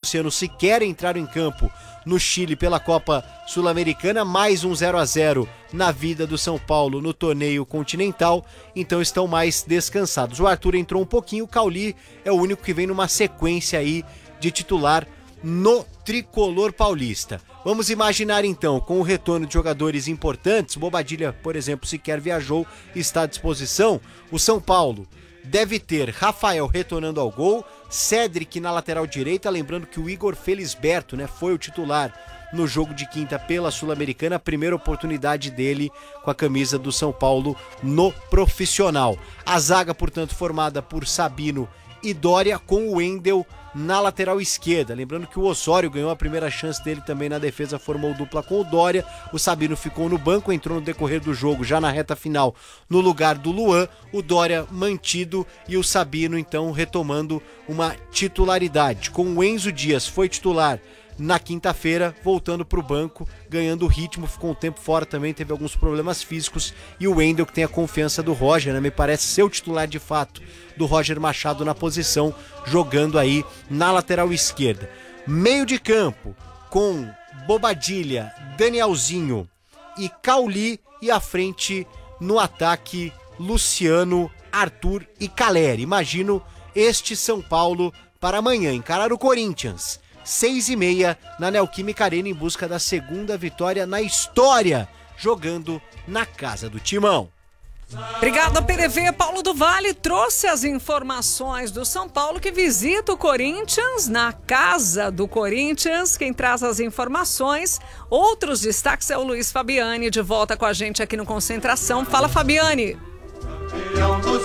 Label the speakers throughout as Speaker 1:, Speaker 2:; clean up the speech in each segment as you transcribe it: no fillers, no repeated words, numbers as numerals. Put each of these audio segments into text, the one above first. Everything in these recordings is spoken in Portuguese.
Speaker 1: Luciano sequer entraram em campo no Chile pela Copa Sul-Americana, mais um 0-0 na vida do São Paulo no torneio continental, então estão mais descansados. O Arthur entrou um pouquinho, o Cauli é o único que vem numa sequência aí de titular no tricolor paulista. Vamos imaginar então, com o retorno de jogadores importantes, Bobadilla, por exemplo, sequer viajou, está à disposição, o São Paulo deve ter Rafael retornando ao gol, Cédric na lateral direita, lembrando que o Igor Felisberto, foi o titular no jogo de quinta pela Sul-Americana, a primeira oportunidade dele com a camisa do São Paulo no profissional. A zaga, portanto, formada por Sabino e Dória, com o Wendel na lateral esquerda. Lembrando que o Osório ganhou a primeira chance dele também na defesa, formou dupla com o Dória. O Sabino ficou no banco, entrou no decorrer do jogo, já na reta final, no lugar do Luan. O Dória mantido e o Sabino, então, retomando uma titularidade. Com o Enzo Dias, foi titular na quinta-feira, voltando para o banco, ganhando ritmo, ficou um tempo fora também, teve alguns problemas físicos, e o Wendel, que tem a confiança do Roger, me parece ser o titular de fato do Roger Machado na posição, jogando aí na lateral esquerda. Meio de campo, com Bobadilla, Danielzinho e Cauli, e à frente no ataque, Luciano, Arthur e Caleri. Imagino este São Paulo para amanhã encarar o Corinthians, 6h30 na Neoquímica Arena, em busca da segunda vitória na história, jogando na casa do Timão.
Speaker 2: Obrigada, PDV. Paulo do Vale trouxe as informações do São Paulo, que visita o Corinthians na casa do Corinthians. Quem traz as informações, outros destaques, é o Luiz Fabiani, de volta com a gente aqui no Concentração. Fala, Fabiani.
Speaker 3: Campeão dos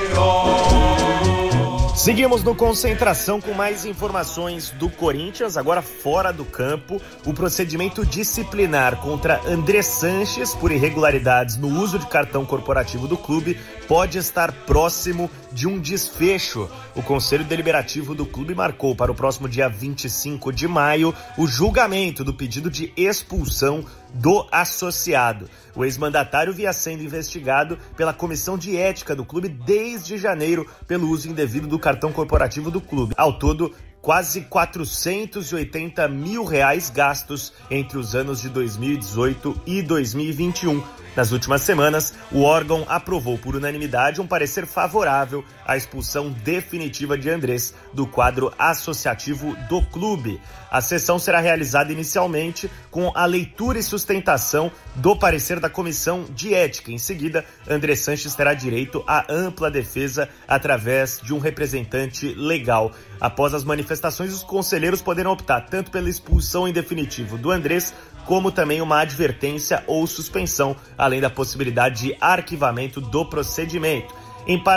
Speaker 3: campeões.
Speaker 4: Seguimos no Concentração com mais informações do Corinthians, agora fora do campo. O procedimento disciplinar contra André Sanches por irregularidades no uso de cartão corporativo do clube pode estar próximo de um desfecho. O Conselho Deliberativo do clube marcou para o próximo dia 25 de maio o julgamento do pedido de expulsão do associado. O ex-mandatário vinha sendo investigado pela Comissão de Ética do clube desde janeiro pelo uso indevido do cartão corporativo do clube. Ao todo, quase R$480 mil gastos entre os anos de 2018 e 2021. Nas últimas semanas, o órgão aprovou por unanimidade um parecer favorável à expulsão definitiva de Andrés do quadro associativo do clube. A sessão será realizada inicialmente com a leitura e sustentação do parecer da Comissão de Ética. Em seguida, André Sanches terá direito à ampla defesa através de um representante legal. Após as manifestações, os conselheiros poderão optar tanto pela expulsão em definitivo do Andrés, como também uma advertência ou suspensão, além da possibilidade de arquivamento do procedimento. Em